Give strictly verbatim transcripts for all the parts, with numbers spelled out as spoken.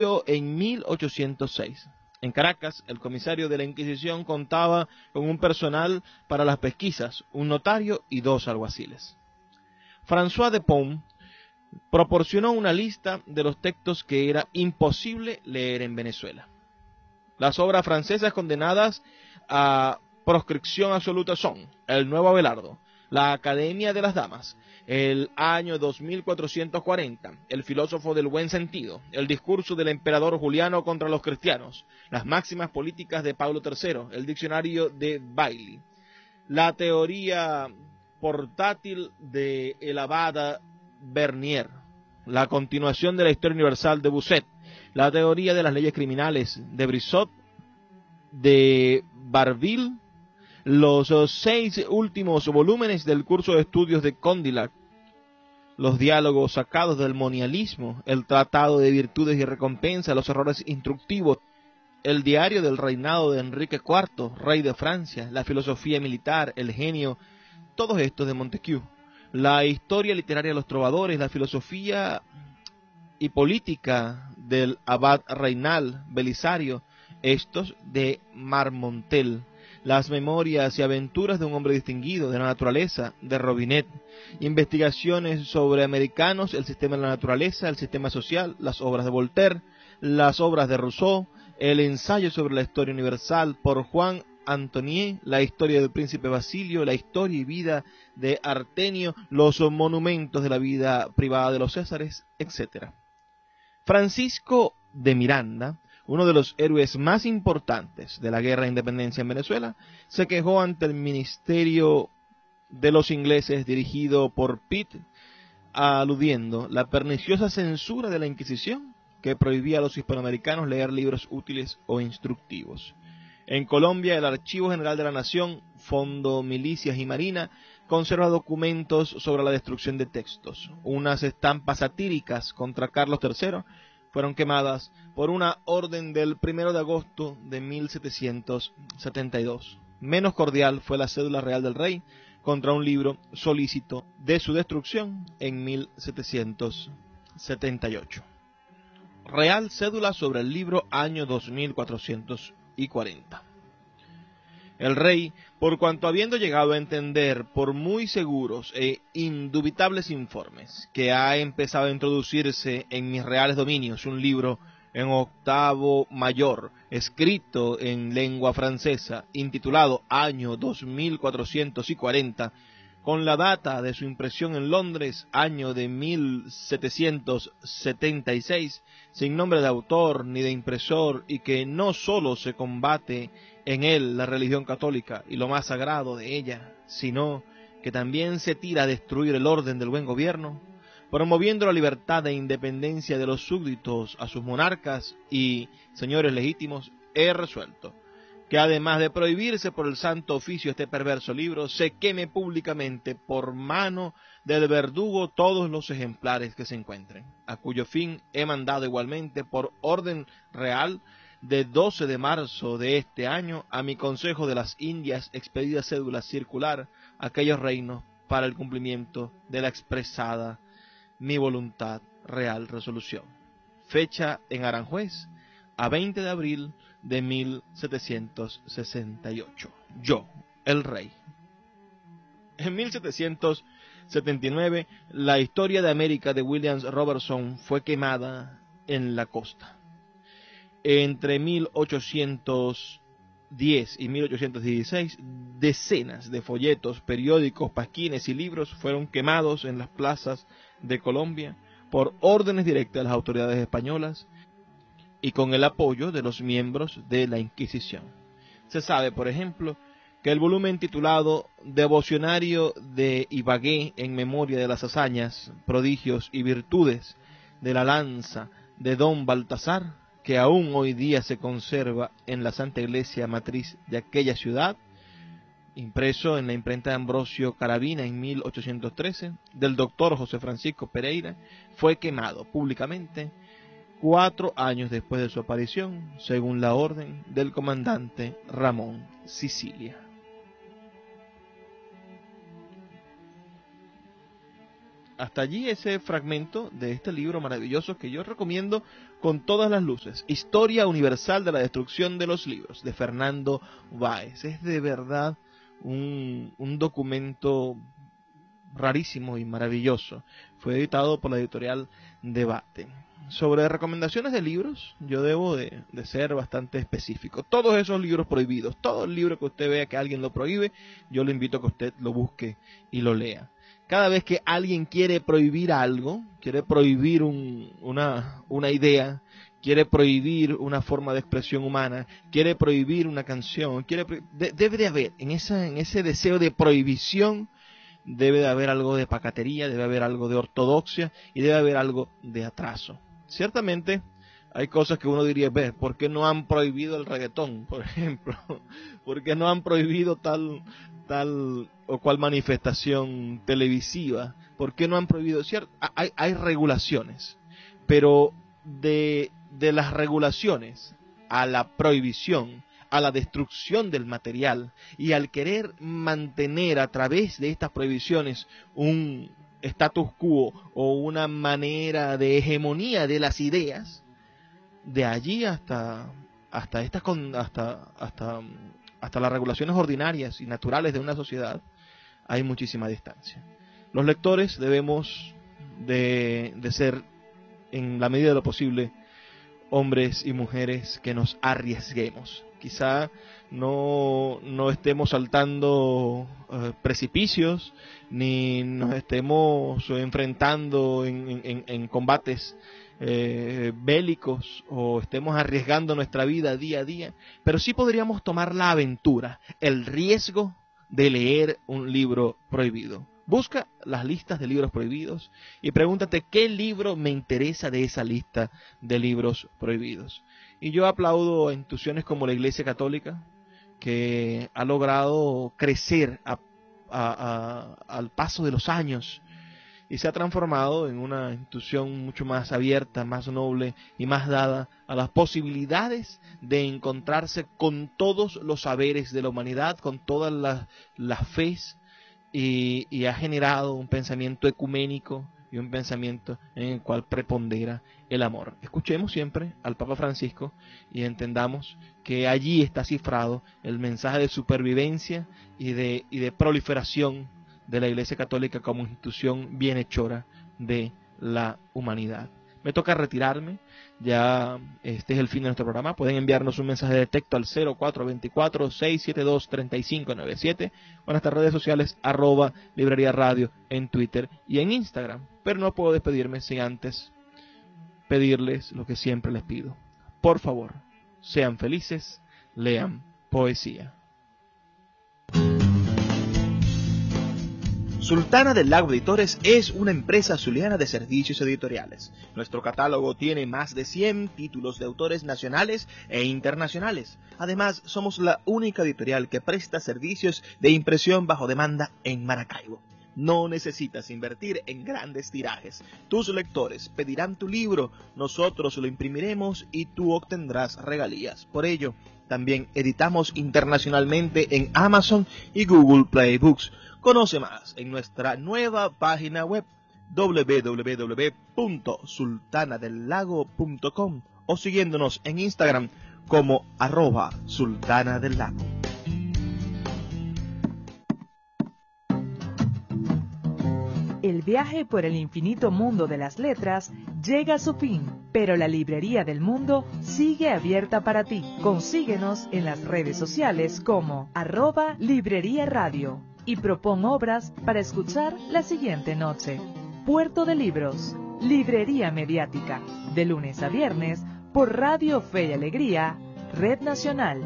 En mil ochocientos seis. En Caracas, el comisario de la Inquisición contaba con un personal para las pesquisas, un notario y dos alguaciles. François de Pont proporcionó una lista de los textos que era imposible leer en Venezuela. Las obras francesas condenadas a proscripción absoluta son El Nuevo Abelardo, La Academia de las Damas, El año dos mil cuatrocientos cuarenta, El filósofo del buen sentido, El discurso del emperador Juliano contra los cristianos, Las máximas políticas de Pablo tercero, El diccionario de Bailly, La teoría portátil de el abad Bernier, La continuación de la historia universal de Bossuet, La teoría de las leyes criminales de Brissot, de Barville, los seis últimos volúmenes del curso de estudios de Condillac, los diálogos sacados del monialismo, el tratado de virtudes y recompensa, los errores instructivos, el diario del reinado de Enrique cuarto, rey de Francia, la filosofía militar, el genio, todos estos de Montesquieu, la historia literaria de los trovadores, la filosofía y política del abad Reynal Belisario, estos de Marmontel, las memorias y aventuras de un hombre distinguido, de la naturaleza, de Robinet, investigaciones sobre americanos, el sistema de la naturaleza, el sistema social, las obras de Voltaire, las obras de Rousseau, el ensayo sobre la historia universal por Juan Antonier, la historia del príncipe Basilio, la historia y vida de Artenio, los monumentos de la vida privada de los Césares, etcétera. Francisco de Miranda, uno de los héroes más importantes de la guerra de independencia en Venezuela, se quejó ante el ministerio de los ingleses dirigido por Pitt, aludiendo la perniciosa censura de la Inquisición que prohibía a los hispanoamericanos leer libros útiles o instructivos. En Colombia, el Archivo General de la Nación, Fondo Milicias y Marina, conserva documentos sobre la destrucción de textos. Unas estampas satíricas contra Carlos tercero fueron quemadas por una orden del primero de agosto de mil setecientos setenta y dos. Menos cordial fue la cédula real del rey contra un libro solícito de su destrucción en mil setecientos setenta y ocho. Real cédula sobre el libro año dos mil cuatrocientos cuarenta. El rey, por cuanto habiendo llegado a entender por muy seguros e indubitables informes que ha empezado a introducirse en mis reales dominios un libro en octavo mayor, escrito en lengua francesa, intitulado Año dos mil cuatrocientos cuarenta, con la data de su impresión en Londres, año de mil setecientos setenta y seis, sin nombre de autor ni de impresor, y que no sólo se combate en él la religión católica y lo más sagrado de ella, sino que también se tira a destruir el orden del buen gobierno, promoviendo la libertad e independencia de los súbditos a sus monarcas y señores legítimos, he resuelto que además de prohibirse por el santo oficio este perverso libro, se queme públicamente por mano del verdugo todos los ejemplares que se encuentren, a cuyo fin he mandado igualmente por orden real de doce de marzo de este año a mi Consejo de las Indias expedida cédula circular a aquellos reinos para el cumplimiento de la expresada mi voluntad real resolución. Fecha en Aranjuez, a veinte de abril de mil setecientos sesenta y ocho. Yo, el rey. En mil setecientos setenta y nueve, la historia de América de William Robertson fue quemada en la costa. Entre mil ochocientos diez y mil ochocientos dieciséis, decenas de folletos, periódicos, pasquines y libros fueron quemados en las plazas de Colombia por órdenes directas de las autoridades españolas y con el apoyo de los miembros de la Inquisición. Se sabe, por ejemplo, que el volumen titulado Devocionario de Ibagué en memoria de las hazañas, prodigios y virtudes de la lanza de don Baltasar, que aún hoy día se conserva en la Santa Iglesia matriz de aquella ciudad, impreso en la imprenta de Ambrosio Carabina en mil ochocientos trece, del doctor José Francisco Pereira, fue quemado públicamente cuatro años después de su aparición, según la orden del comandante Ramón Sicilia. hasta allí ese fragmento de este libro maravilloso que yo recomiendo con todas las luces. Historia Universal de la Destrucción de los Libros, de Fernando Báez. Es de verdad un, un documento rarísimo y maravilloso. Fue editado por la editorial Debate. Sobre recomendaciones de libros, yo debo de, de ser bastante específico. Todos esos libros prohibidos, todo el libro que usted vea que alguien lo prohíbe, yo le invito a que usted lo busque y lo lea. Cada vez que alguien quiere prohibir algo, quiere prohibir un, una, una idea, quiere prohibir una forma de expresión humana, quiere prohibir una canción, quiere pro... de, debe de haber, en, esa, en ese deseo de prohibición, debe de haber algo de pacatería, debe haber algo de ortodoxia y debe haber algo de atraso. Ciertamente hay cosas que uno diría, ve, ¿por qué no han prohibido el reggaetón, por ejemplo? ¿Por qué no han prohibido tal, tal o cual manifestación televisiva? ¿Por qué no han prohibido? Cierto, hay, hay regulaciones, pero de, de las regulaciones a la prohibición, a la destrucción del material y al querer mantener a través de estas prohibiciones un status quo o una manera de hegemonía de las ideas, de allí hasta hasta estas hasta hasta hasta las regulaciones ordinarias y naturales de una sociedad, hay muchísima distancia. Los lectores debemos de, de ser, en la medida de lo posible, hombres y mujeres que nos arriesguemos. Quizá no, no estemos saltando uh, precipicios, ni nos estemos enfrentando en, en, en combates eh, bélicos, o estemos arriesgando nuestra vida día a día, pero sí podríamos tomar la aventura, el riesgo de leer un libro prohibido. Busca las listas de libros prohibidos y pregúntate qué libro me interesa de esa lista de libros prohibidos. Y yo aplaudo a instituciones como la Iglesia Católica, que ha logrado crecer a, a, a, al paso de los años y se ha transformado en una institución mucho más abierta, más noble y más dada a las posibilidades de encontrarse con todos los saberes de la humanidad, con todas las, las fes, y, y ha generado un pensamiento ecuménico y un pensamiento en el cual prepondera el amor. Escuchemos siempre al Papa Francisco y entendamos que allí está cifrado el mensaje de supervivencia y de, y de proliferación de la Iglesia Católica como institución bienhechora de la humanidad. Me toca retirarme, ya este es el fin de nuestro programa. Pueden enviarnos un mensaje de texto al cero cuatro dos cuatro, seis siete dos, tres cinco nueve siete o en nuestras redes sociales arroba librería radio en Twitter y en Instagram. Pero no puedo despedirme sin antes pedirles lo que siempre les pido. Por favor, sean felices, lean poesía. Sultana del Lago Editores es una empresa zuliana de servicios editoriales. Nuestro catálogo tiene más de cien títulos de autores nacionales e internacionales. Además, somos la única editorial que presta servicios de impresión bajo demanda en Maracaibo. No necesitas invertir en grandes tirajes. Tus lectores pedirán tu libro, nosotros lo imprimiremos y tú obtendrás regalías. Por ello, también editamos internacionalmente en Amazon y Google Play Books. Conoce más en nuestra nueva página web doble u doble u doble u punto sultana del lago punto com o siguiéndonos en Instagram como arroba sultana del lago. El viaje por el infinito mundo de las letras llega a su fin, pero la librería del mundo sigue abierta para ti. Consíguenos en las redes sociales como arroba librería radio y propon obras para escuchar la siguiente noche. Puerto de Libros, Librería Mediática, de lunes a viernes por Radio Fe y Alegría, Red Nacional.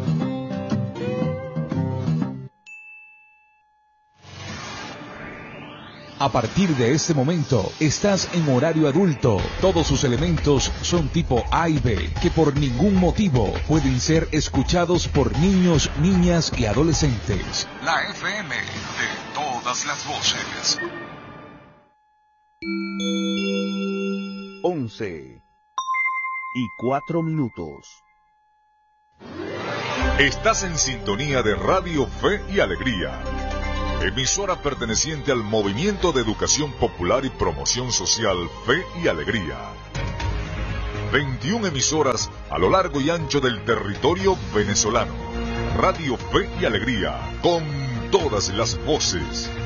A partir de este momento, estás en horario adulto. Todos sus elementos son tipo A y B, que por ningún motivo pueden ser escuchados por niños, niñas y adolescentes. La F M de todas las voces. Once y cuatro minutos. Estás en sintonía de Radio Fe y Alegría. Emisora perteneciente al Movimiento de Educación Popular y Promoción Social Fe y Alegría. veintiuna emisoras a lo largo y ancho del territorio venezolano. Radio Fe y Alegría, con todas las voces.